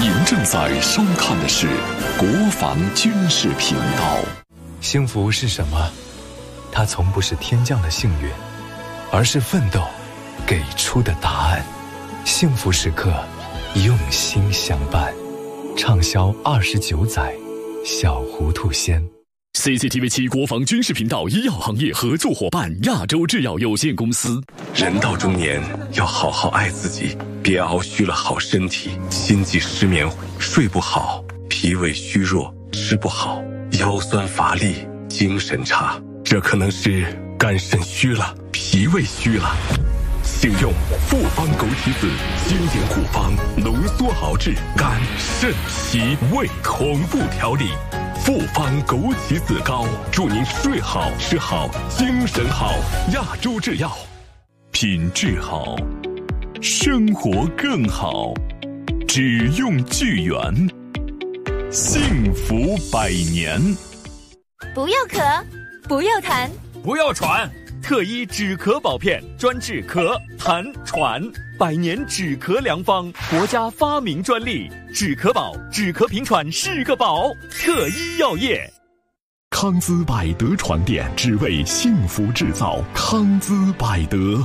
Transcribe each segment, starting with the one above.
您正在收看的是国防军事频道。 幸福是什么？它从不是天降的幸运，而是奋斗给出的答案。幸福时刻，用心相伴。畅销29载，小糊涂仙。 CCTV7 国防军事频道医药行业合作伙伴亚洲制药有限公司。 人到中年要好好爱自己，别熬虚了好身体，心悸失眠，睡不好，脾胃虚弱，吃不好，腰酸乏力，精神差，这可能是肝肾虚了，脾胃虚了。请用复方枸杞子经典古方浓缩熬制肝肾脾胃同步调理，复方枸杞子膏，祝您睡好吃好精神好。亚洲制药， 品质好，生活更好，只用聚源，幸福百年。 不要咳，不要痰， 不要喘，特医止咳宝片，专治咳、痰、喘，100年止咳良方，国家发明专利，止咳宝，止咳平喘是个宝。特医药业， 康姿百德床垫，只为幸福制造。康姿百德。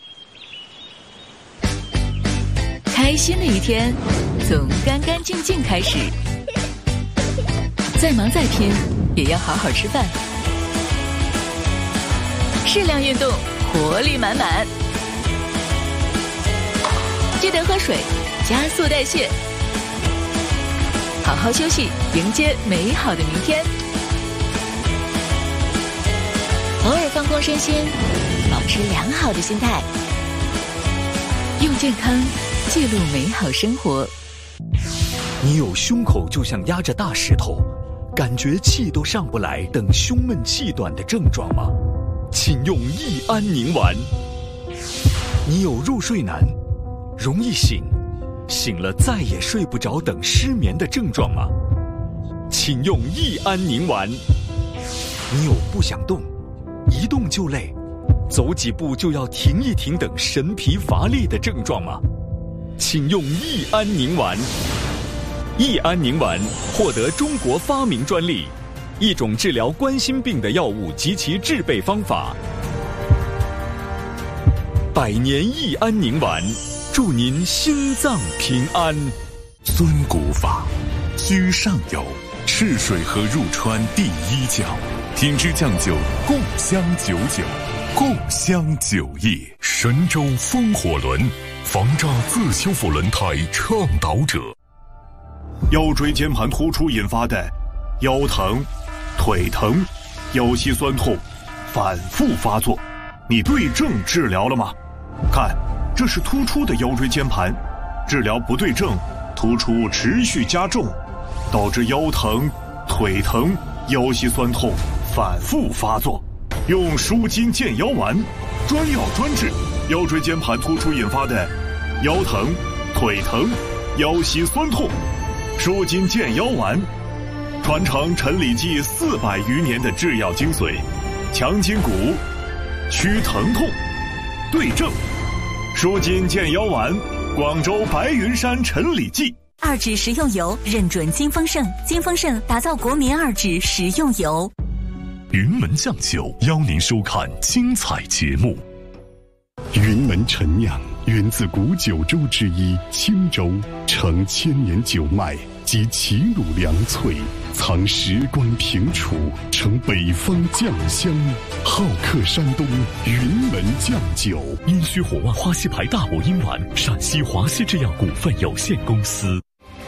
开心的一天，从干干净净开始。再忙再拼，也要好好吃饭。适量运动，活力满满。记得喝水，加速代谢。好好休息，迎接美好的明天。偶尔放空身心，保持良好的心态，用健康记录美好生活。 你有胸口就像压着大石头，感觉气都上不来等胸闷气短的症状吗？请用益安宁丸。你有入睡难、容易醒了再也睡不着等失眠的症状吗？请用益安宁丸。你有不想动、一动就累、走几步就要停一停等神疲乏力的症状吗？请用益安宁丸。益安宁丸获得中国发明专利，一种治疗冠心病的药物及其制备方法。100年益安宁丸，祝您心脏平安。 尊古法，居上游，赤水河入川第1角，品质酱酒，共襄99，共襄9亿。神州风火轮，防扎自修复轮胎倡导者。 腰椎间盘突出引发的腰疼、腿疼、腰膝酸痛反复发作，你对症治疗了吗？看，这是突出的腰椎间盘，治疗不对症，突出持续加重，导致腰疼、腿疼、腰膝酸痛反复发作。用舒筋健腰丸，专药专治腰椎间盘突出引发的腰疼、腿疼、腰膝酸痛。舒筋健腰丸，传承陈李济400余年的制药精髓，强筋骨，祛疼痛，对症。舒筋健腰丸，广州白云山陈李济。 2指食用油认准金丰盛，金丰盛打造国民2指食用油。 云门酱酒邀您收看精彩节目。 云门陈酿源自古九州之一青州，承1000年酒脉及齐鲁良萃，藏时光平楚，成北方酱香，好客山东云门酱酒。 因需火旺花溪牌大补阴丸，陕西华西制药股份有限公司。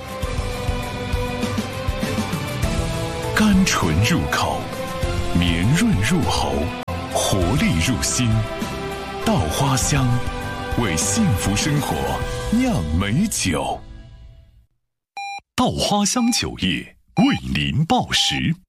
甘醇入口，绵润入喉，活力入心。稻花香，为幸福生活酿美酒。稻花香酒业为您报时。